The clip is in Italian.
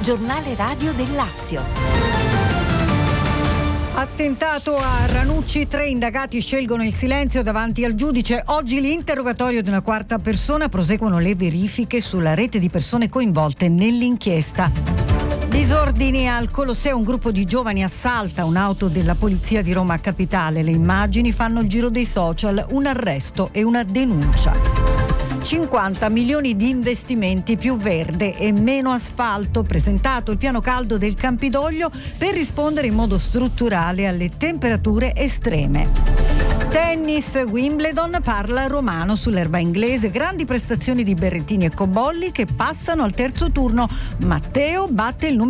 giornale radio del Lazio. Attentato a Ranucci, 3 indagati scelgono il silenzio davanti al giudice. Oggi l'interrogatorio di una quarta persona, proseguono le verifiche sulla rete di persone coinvolte nell'inchiesta. Disordini al Colosseo, un gruppo di giovani assalta un'auto della polizia di Roma Capitale. Le immagini fanno il giro dei social, un arresto e una denuncia. 50 milioni di investimenti, più verde e meno asfalto. Presentato il piano caldo del Campidoglio per rispondere in modo strutturale alle temperature estreme. Tennis, Wimbledon, parla Romano sull'erba inglese. Grandi prestazioni di Berrettini e Cobolli che passano al terzo turno. Matteo batte il numero